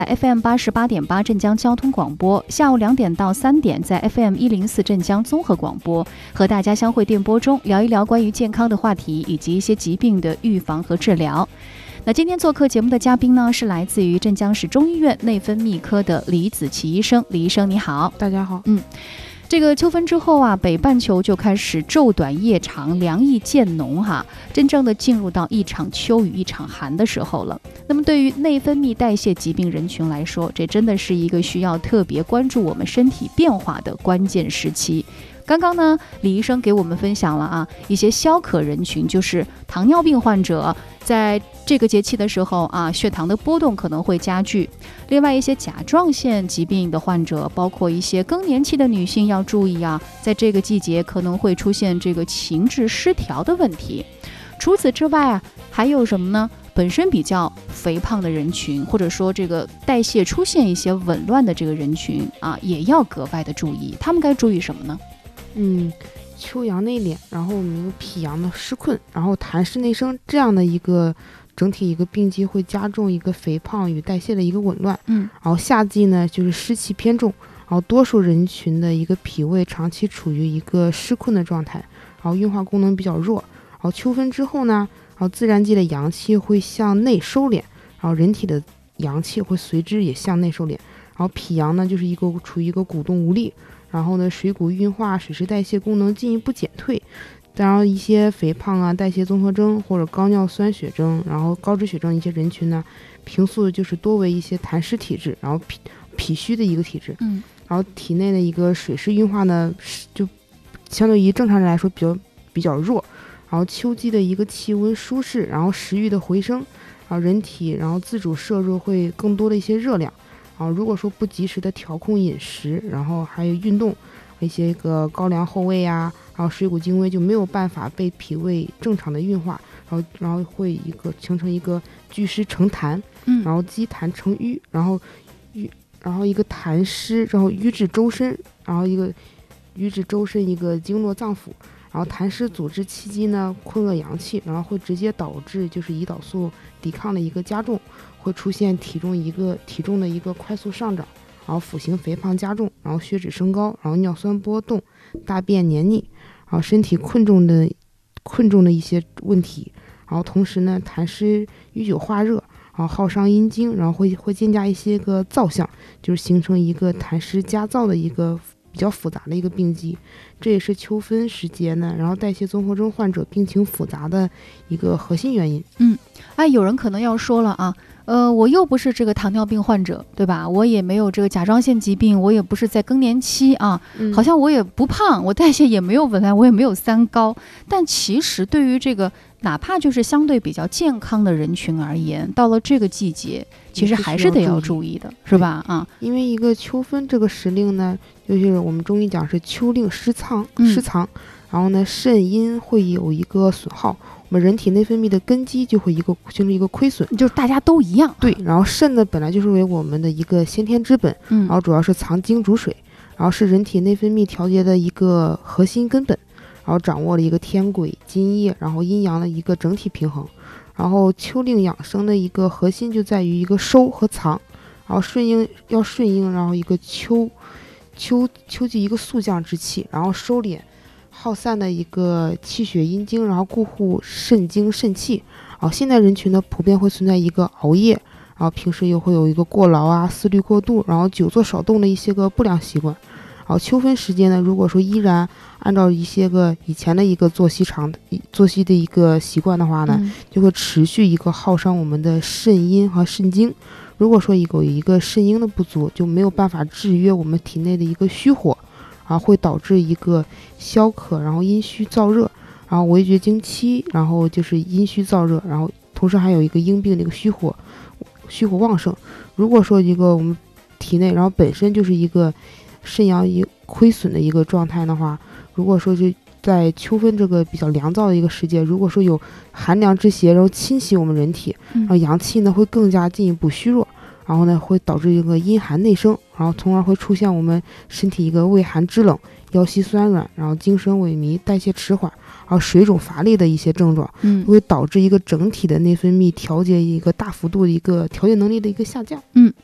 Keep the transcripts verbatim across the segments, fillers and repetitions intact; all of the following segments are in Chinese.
F M 八十八点八镇江交通广播，下午两点到三点在 F M 一零四镇江综合广播，和大家相会电波中，聊一聊关于健康的话题，以及一些疾病的预防和治疗。那今天做客节目的嘉宾呢，是来自于镇江市中医院内分泌科的李子琪医生。李医生你好。 大家好。 嗯，这个秋分之后啊，北半球就开始昼短夜长，凉意渐浓哈，真正的进入到一场秋雨一场寒的时候了。那么对于内分泌代谢疾病人群来说，这真的是一个需要特别关注我们身体变化的关键时期。刚刚呢，李医生给我们分享了啊一些消渴人群，就是糖尿病患者，在这个节气的时候啊，血糖的波动可能会加剧。另外一些甲状腺疾病的患者，包括一些更年期的女性要注意啊，在这个季节可能会出现这个情志失调的问题。除此之外啊，还有什么呢？本身比较肥胖的人群，或者说这个代谢出现一些紊乱的这个人群啊，也要格外的注意。他们该注意什么呢？ 嗯，秋阳内敛，然后我们一个脾阳的湿困，然后痰湿内生，这样的一个整体一个病机会加重一个肥胖与代谢的一个紊乱。 嗯， 然后夏季呢就是湿气偏重，然后多数人群的一个脾胃长期处于一个湿困的状态，然后运化功能比较弱。然后秋分之后呢，然后自然界的阳气会向内收敛，然后人体的阳气会随之也向内收敛。然后脾阳呢就是一个处于一个鼓动无力，然后呢水谷运化水湿代谢功能进一步减退。当然一些肥胖啊代谢综合征或者高尿酸血症，然后高脂血症一些人群呢，平素就是多为一些痰湿体质，然后脾脾虚的一个体质。 嗯，然后体内的一个水湿运化呢就相对于正常人来说比较比较弱。然后秋季的一个气温舒适，然后食欲的回升，然后人体然后自主摄入会更多的一些热量。然后如果说不及时的调控饮食，然后还有运动，一些个高粱后味啊，然后水谷精微就没有办法被脾胃正常的运化，然后然后会一个形成一个聚湿成痰， 嗯， 然后积痰成瘀，然后瘀，然后一个痰湿，然后瘀至周身，然后一个瘀至周身一个经络脏腑。然后痰湿阻滞气机呢，困遏阳气，然后会直接导致就是胰岛素抵抗的一个加重，会出现体重一个体重的一个快速上涨，然后腹型肥胖加重，然后血脂升高，然后尿酸波动，大便黏腻，然后身体困重的困重的一些问题。然后同时呢，痰湿淤久化热，然后耗伤阴经，然后会会增加一些个燥象，就是形成一个痰湿加燥的一个比较复杂的一个病机。这也是秋分时节呢，然后代谢综合征患者病情复杂的一个核心原因。 嗯，哎，有人可能要说了啊，呃，我又不是这个糖尿病患者，对吧？我也没有这个甲状腺疾病，我也不是在更年期啊， 嗯、 好像我也不胖，我代谢也没有紊乱，我也没有三高。但其实对于这个哪怕就是相对比较健康的人群而言，到了这个季节，其实还是得要注意的，是吧？啊， 因为一个秋分这个时令呢，就是我们中医讲是秋令湿藏，湿藏，嗯、然后呢肾阴会有一个损耗，我们人体内分泌的根基就会一个形成一个亏损， 就是大家都一样。 对，然后肾呢本来就是为我们的一个先天之本， 嗯， 然后主要是藏精主水，然后是人体内分泌调节的一个核心根本。然后掌握了一个天癸津液，然后阴阳的一个整体平衡。然后秋令养生的一个核心就在于一个收和藏，然后顺应要顺应，然后一个秋秋秋季一个肃降之气，然后收敛耗散的一个气血阴经，然后固护肾精肾气。然后现代人群呢普遍会存在一个熬夜，然后平时又会有一个过劳啊、思虑过度，然后久坐少动的一些个不良习惯。然后秋分时间呢，如果说依然按照一些个以前的一个作息长作息的一个习惯的话呢， 嗯、 就会持续一个耗伤我们的肾阴和肾精。如果说有一个肾阴的不足，就没有办法制约我们体内的一个虚火，然后会导致一个消渴，然后阴虚燥热，然后围绝经期，然后就是阴虚燥热，然后同时还有一个阴病的一个虚火，虚火旺盛。如果说一个我们体内，然后本身就是一个肾阳一亏损的一个状态的话，如果说就在秋分这个比较凉燥的一个时节，如果说有寒凉之邪，然后侵袭我们人体，然后阳气呢会更加进一步虚弱，然后呢会导致一个阴寒内生，然后从而会出现我们身体一个畏寒肢冷、腰膝酸软，然后精神萎靡、代谢迟缓，然后水肿乏力的一些症状， 嗯， 会导致一个整体的内分泌调节一个大幅度的一个调节能力的一个下降。 嗯。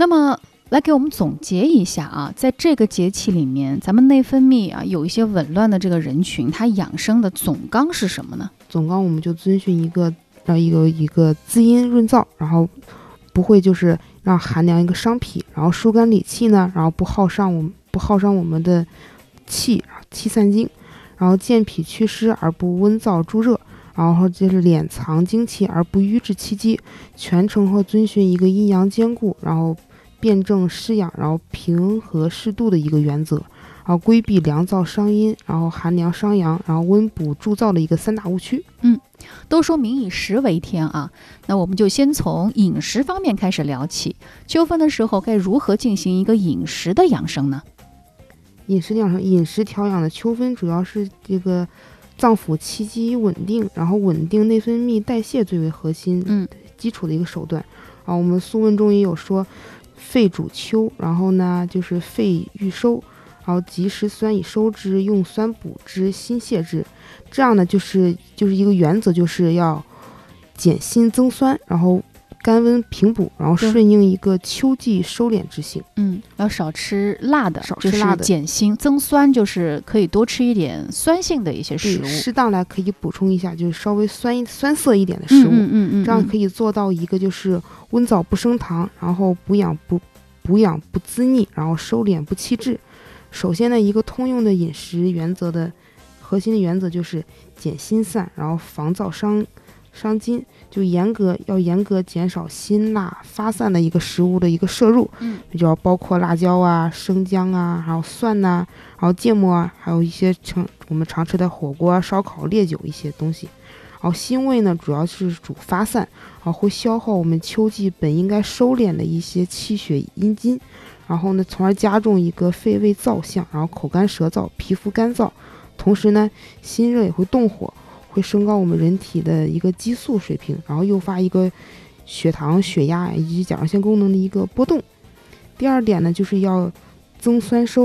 那么来给我们总结一下啊，在这个节气里面，咱们内分泌啊有一些紊乱的这个人群，他养生的总纲是什么呢？ 总纲我们就遵循一个让一个一个滋阴润燥，然后不会就是让寒凉一个伤脾，然后疏肝理气呢，然后不耗伤我们不耗伤我们的气，气散精，然后健脾祛湿而不温燥助热，然后就是敛藏精气而不瘀滞气机，全程和遵循一个阴阳兼顾，然后辩证施养，然后平和适度的一个原则，然后规避凉燥伤阴，然后寒凉伤阳，然后温补助燥的一个三大误区。 嗯，都说民以食为天啊，那我们就先从饮食方面开始聊起。秋分的时候该如何进行一个饮食的养生呢？ 饮食养生，饮食调养的秋分主要是这个脏腑气机稳定，然后稳定内分泌代谢最为核心， 嗯， 基础的一个手段。啊，我们《素问》中也有说，肺主秋，然后呢就是肺欲收，然后及时酸以收之，用酸补之，心泻之。这样呢就是就是一个原则，就是要减辛增酸，然后甘温平补，然后顺应一个秋季收敛之性。 嗯，要少吃辣的， 少吃辣的， 就是减辛增酸，就是可以多吃一点酸性的一些食物， 适当来可以补充一下，就是稍微酸酸涩一点的食物， 嗯嗯嗯嗯， 这样可以做到一个就是温燥不升糖，然后补养不补养不滋腻，然后收敛不气滞。首先呢，一个通用的饮食原则的核心的原则就是减辛散，然后防燥伤伤津，就严格要严格减少辛辣发散的一个食物的一个摄入， 嗯， 就要包括辣椒啊、生姜啊，还有蒜呐、啊，还有芥末啊，还有一些常我们常吃的火锅啊、烧烤、烈酒一些东西。然后辛味呢，主要是主发散，然后会消耗我们秋季本应该收敛的一些气血阴津，然后呢，从而加重一个肺胃燥象，然后口干舌燥、皮肤干燥，同时呢，心热也会动火，会升高我们人体的一个激素水平，然后诱发一个血糖、血压以及甲状腺功能的一个波动。第二点呢，就是要增酸收。